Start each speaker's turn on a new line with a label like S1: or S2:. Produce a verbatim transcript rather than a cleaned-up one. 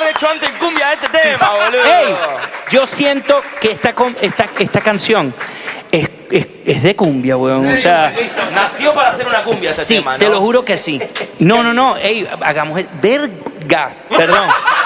S1: haber hecho antes en cumbia este tema, boludo.
S2: Ey, yo siento que esta, esta, esta canción es, es, es de cumbia, weón. O sea,
S1: nació para hacer una cumbia este
S2: sí,
S1: tema, ¿no?
S2: te lo juro que sí. No, no, no. Ey, hagamos el... Verga. Perdón.